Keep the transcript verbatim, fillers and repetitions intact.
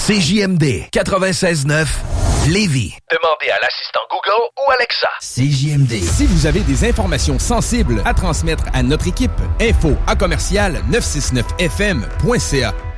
C J M D quatre-vingt-seize neuf Lévis. Demandez à l'assistant Google ou Alexa. C J M D. Si vous avez des informations sensibles à transmettre à notre équipe, info à commercial neuf cent soixante-neuf F M point C A